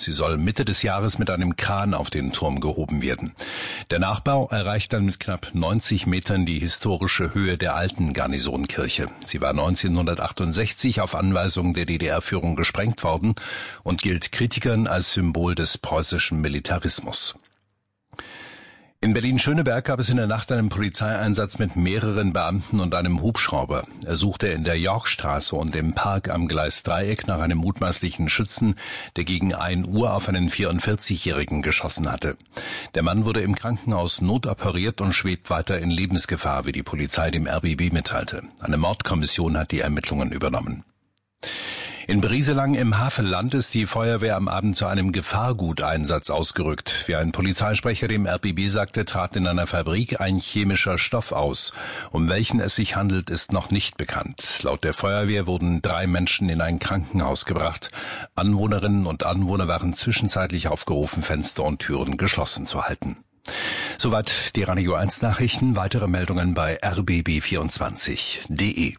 Sie soll Mitte des Jahres mit einem Kran auf den Turm gehoben werden. Der Nachbau erreicht dann mit knapp 90 Metern die historische Höhe der alten Garnisonkirche. Sie war 1968 auf Anweisung der DDR-Führung gesprengt worden und gilt Kritikern als Symbol des preußischen Militarismus. In Berlin-Schöneberg gab es in der Nacht einen Polizeieinsatz mit mehreren Beamten und einem Hubschrauber. Er suchte in der Yorkstraße und im Park am Gleisdreieck nach einem mutmaßlichen Schützen, der gegen 1 Uhr auf einen 44-Jährigen geschossen hatte. Der Mann wurde im Krankenhaus notoperiert und schwebt weiter in Lebensgefahr, wie die Polizei dem RBB mitteilte. Eine Mordkommission hat die Ermittlungen übernommen. In Brieselang im Havelland ist die Feuerwehr am Abend zu einem Gefahrguteinsatz ausgerückt. Wie ein Polizeisprecher dem RBB sagte, trat in einer Fabrik ein chemischer Stoff aus. Um welchen es sich handelt, ist noch nicht bekannt. Laut der Feuerwehr wurden 3 Menschen in ein Krankenhaus gebracht. Anwohnerinnen und Anwohner waren zwischenzeitlich aufgerufen, Fenster und Türen geschlossen zu halten. Soweit die Radio 1 Nachrichten. Weitere Meldungen bei rbb24.de.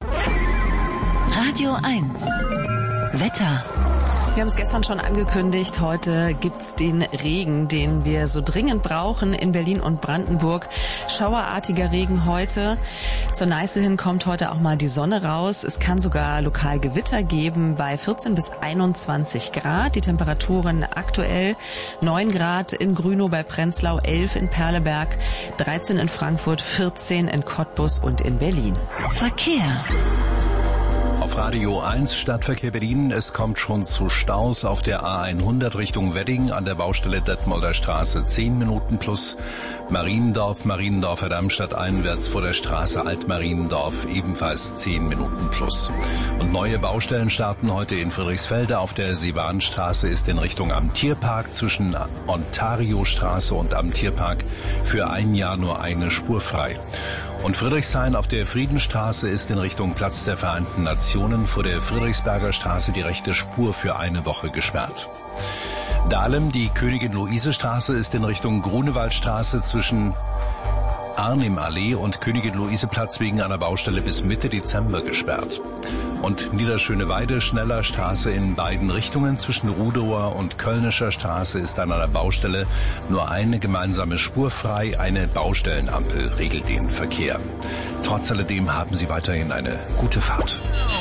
Radio 1 Wetter. Wir haben es gestern schon angekündigt, heute gibt's den Regen, den wir so dringend brauchen in Berlin und Brandenburg. Schauerartiger Regen heute. Zur Neiße hin kommt heute auch mal die Sonne raus. Es kann sogar lokal Gewitter geben bei 14 bis 21 Grad. Die Temperaturen aktuell 9 Grad in Grünow bei Prenzlau, 11 in Perleberg, 13 in Frankfurt, 14 in Cottbus und in Berlin. Verkehr. Auf Radio 1 Stadtverkehr Berlin. Es kommt schon zu Staus auf der A100 Richtung Wedding an der Baustelle Detmolder Straße 10 Minuten plus. Mariendorfer Darmstadt einwärts vor der Straße Altmariendorf ebenfalls 10 Minuten plus. Und neue Baustellen starten heute in Friedrichsfelde. Auf der Sivanstraße ist in Richtung am Tierpark zwischen Ontariostraße und am Tierpark für ein Jahr nur eine Spur frei. Und Friedrichshain auf der Friedenstraße ist in Richtung Platz der Vereinten Nationen vor der Friedrichsberger Straße die rechte Spur für eine Woche gesperrt. Dahlem, die Königin-Luise-Straße ist in Richtung Grunewaldstraße zwischen Arnimallee und Königin-Luise-Platz wegen einer Baustelle bis Mitte Dezember gesperrt. Und Niederschöneweide, Schneller Straße in beiden Richtungen zwischen Rudower und Kölnischer Straße ist an einer Baustelle nur eine gemeinsame Spur frei. Eine Baustellenampel regelt den Verkehr. Trotz alledem haben Sie weiterhin eine gute Fahrt.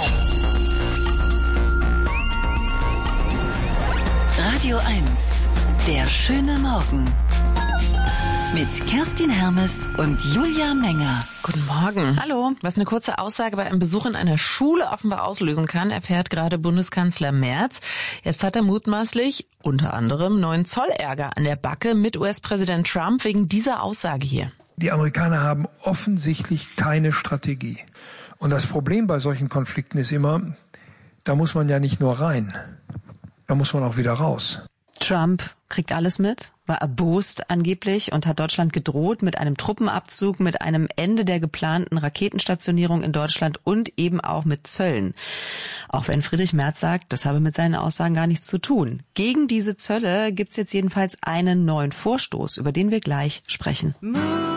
Radio 1, der schöne Morgen. Mit Kerstin Hermes und Julia Menger. Guten Morgen. Hallo. Was eine kurze Aussage bei einem Besuch in einer Schule offenbar auslösen kann, erfährt gerade Bundeskanzler Merz. Jetzt hat er mutmaßlich unter anderem 9 Zollärger an der Backe mit US-Präsident Trump wegen dieser Aussage hier. Die Amerikaner haben offensichtlich keine Strategie. Und das Problem bei solchen Konflikten ist immer, da muss man ja nicht nur rein, da muss man auch wieder raus. Trump kriegt alles mit, war erbost angeblich und hat Deutschland gedroht mit einem Truppenabzug, mit einem Ende der geplanten Raketenstationierung in Deutschland und eben auch mit Zöllen. Auch wenn Friedrich Merz sagt, das habe mit seinen Aussagen gar nichts zu tun. Gegen diese Zölle gibt's jetzt jedenfalls einen neuen Vorstoß, über den wir gleich sprechen.